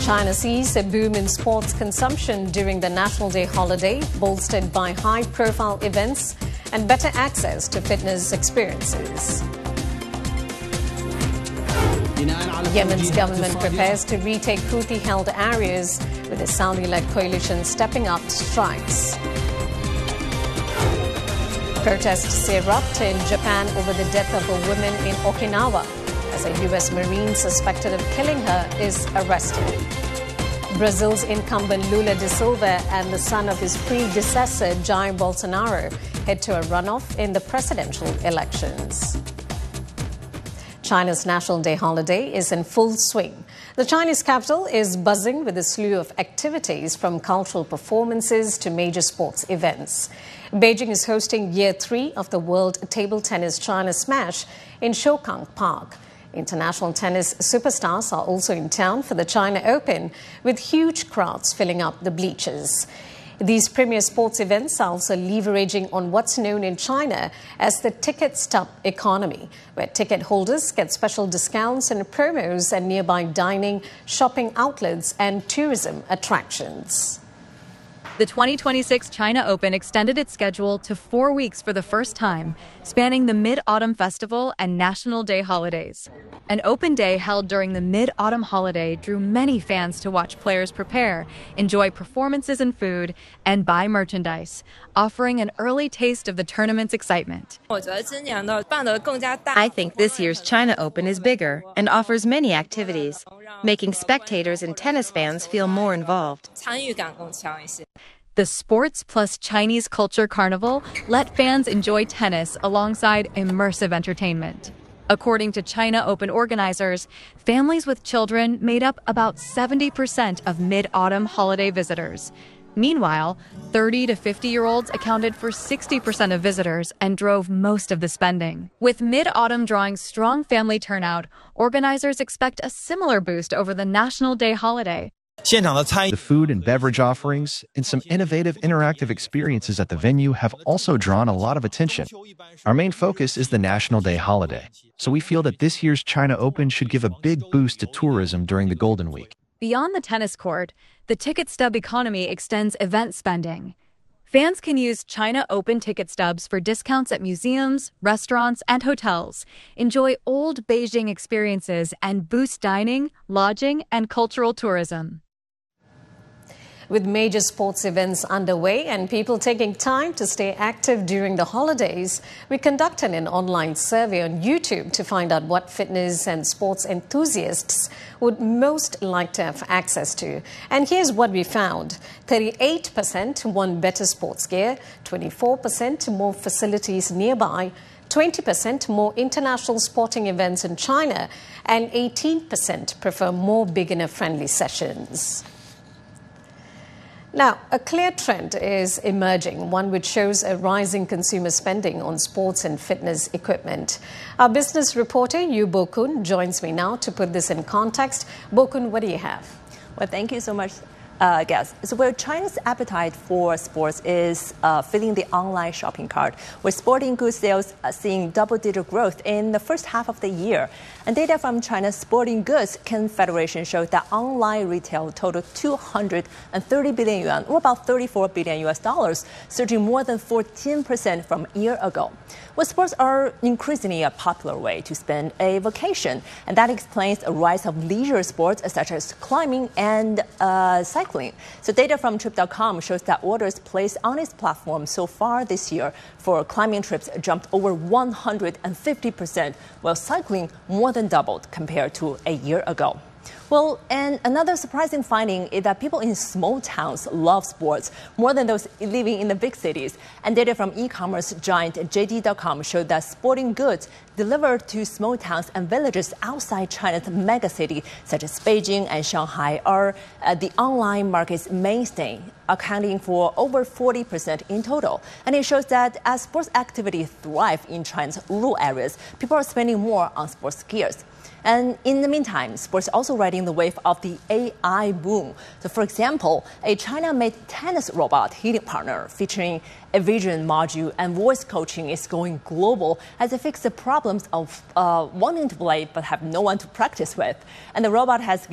China sees a boom in sports consumption during the National Day holiday, bolstered by high-profile events and better access to fitness experiences. Yemen's government prepares to retake Houthi-held areas, with the Saudi-led coalition stepping up strikes. Protests erupt in Japan over the death of a woman in Okinawa, as a U.S. Marine suspected of killing her is arrested. Brazil's incumbent Lula da Silva and the son of his predecessor Jair Bolsonaro head to a runoff in the presidential elections. China's National Day holiday is in full swing. The Chinese capital is buzzing with a slew of activities, from cultural performances to major sports events. Beijing is hosting Year 3 of the World Table Tennis China Smash in Shougang Park. International tennis superstars are also in town for the China Open, with huge crowds filling up the bleachers. These premier sports events are also leveraging on what's known in China as the ticket stub economy, where ticket holders get special discounts and promos at nearby dining, shopping outlets and tourism attractions. The 2026 China Open extended its schedule to 4 weeks for the first time, spanning the Mid-Autumn Festival and National Day holidays. An open day held during the Mid-Autumn holiday drew many fans to watch players prepare, enjoy performances and food, and buy merchandise, offering an early taste of the tournament's excitement. I think this year's China Open is bigger and offers many activities, making spectators and tennis fans feel more involved. The Sports plus Chinese Culture Carnival let fans enjoy tennis alongside immersive entertainment. According to China Open organizers, families with children made up about 70% of Mid-Autumn holiday visitors. Meanwhile, 30 to 50-year-olds accounted for 60% of visitors and drove most of the spending. With Mid-Autumn drawing strong family turnout, organizers expect a similar boost over the National Day holiday. The food and beverage offerings and some innovative interactive experiences at the venue have also drawn a lot of attention. Our main focus is the National Day holiday, so we feel that this year's China Open should give a big boost to tourism during the Golden Week. Beyond the tennis court, the ticket stub economy extends event spending. Fans can use China Open ticket stubs for discounts at museums, restaurants, and hotels, enjoy old Beijing experiences, and boost dining, lodging, and cultural tourism. With major sports events underway and people taking time to stay active during the holidays, we conducted an online survey on YouTube to find out what fitness and sports enthusiasts would most like to have access to. And here's what we found. 38% want better sports gear, 24% more facilities nearby, 20% more international sporting events in China, and 18% prefer more beginner-friendly sessions. Now, a clear trend is emerging, one which shows a rising consumer spending on sports and fitness equipment. Our business reporter, Yu Bo-kun, joins me now to put this in context. Bo-kun, what do you have? Well, thank you so much, Guess. So where China's appetite for sports is filling the online shopping cart, with sporting goods sales seeing double-digit growth in the first half of the year. And data from China's Sporting Goods Confederation showed that online retail totaled 230 billion yuan, or about $34 billion, surging more than 14% from a year ago. Well, sports are increasingly a popular way to spend a vacation, and that explains a rise of leisure sports such as climbing and cycling. So data from Trip.com shows that orders placed on its platform so far this year for climbing trips jumped over 150%, while cycling more than doubled compared to a year ago. Well, and another surprising finding is that people in small towns love sports more than those living in the big cities. And data from e-commerce giant JD.com showed that sporting goods delivered to small towns and villages outside China's megacity, such as Beijing and Shanghai, are the online market's mainstay, accounting for over 40% in total. And it shows that as sports activities thrive in China's rural areas, people are spending more on sports gears. And in the meantime, sports also riding the wave of the AI boom. So, for example, a China-made tennis robot hitting partner featuring a vision module and voice coaching is going global as it fixes the problems of wanting to play but have no one to practice with. And the robot has